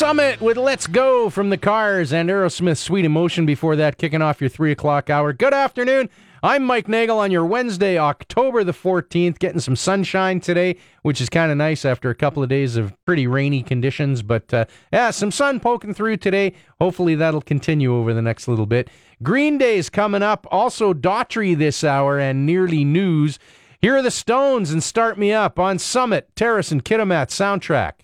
Summit with Let's Go from the Cars and Aerosmith's Sweet Emotion before that, kicking off your 3 o'clock hour. Good afternoon. I'm Mike Nagel on your Wednesday, October the 14th, getting some sunshine today, which is kind of nice after a couple of days of pretty rainy conditions. But some sun poking through today. Hopefully that'll continue over the next little bit. Green Day's coming up. Also Daughtry this hour and Nearly News. Here are the Stones and Start Me Up on Summit, Terrace and Kitimat soundtrack.